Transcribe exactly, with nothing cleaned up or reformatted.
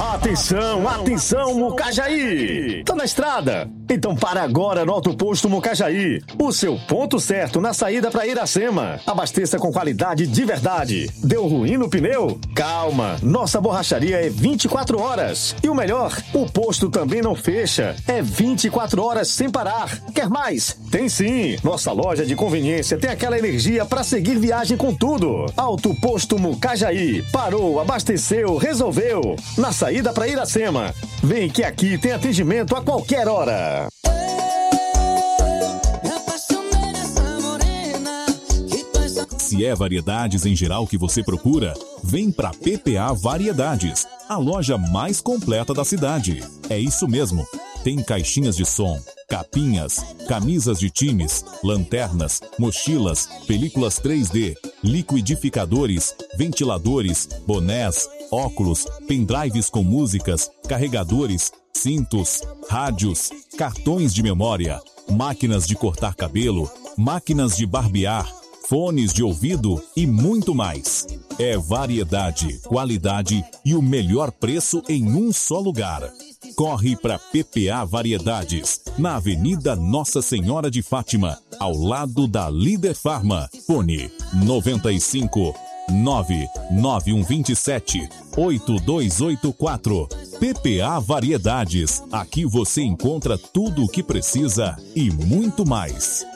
Atenção, atenção, Mucajaí! Tá na estrada? Então para agora no Auto Posto Mucajaí, o seu ponto certo na saída para Iracema. Abasteça com qualidade de verdade. Deu ruim no pneu? Calma, nossa borracharia é vinte e quatro horas. E o melhor, o posto também não fecha. É vinte e quatro horas sem parar. Quer mais? Tem sim. Nossa loja de conveniência tem aquela energia para seguir viagem com tudo. Auto Posto Mucajaí. Parou, abasteceu, resolveu. Na saída para Iracema. Vem que aqui tem atendimento a qualquer hora. Se é variedades em geral que você procura, vem pra P P A Variedades, a loja mais completa da cidade. É isso mesmo. Tem caixinhas de som, capinhas, camisas de times, lanternas, mochilas, películas três D, liquidificadores, ventiladores, bonés, óculos, pendrives com músicas, carregadores, cintos, rádios, cartões de memória, máquinas de cortar cabelo, máquinas de barbear, fones de ouvido e muito mais. É variedade, qualidade e o melhor preço em um só lugar. Corre para P P A Variedades, na Avenida Nossa Senhora de Fátima, ao lado da Líder Farma. Fone noventa e cinco, nove nove um dois sete, oito dois oito quatro. P P A Variedades. Aqui você encontra tudo o que precisa e muito mais.